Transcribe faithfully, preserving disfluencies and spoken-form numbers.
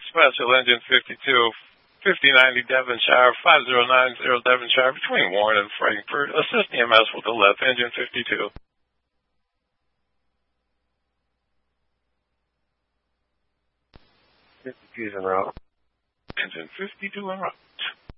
Special Engine fifty-two, fifty ninety Devonshire, five zero nine zero Devonshire, between Warren and Frankfurt. Assist E M S with the left engine fifty-two. fifty-two en route. Engine fifty-two en route.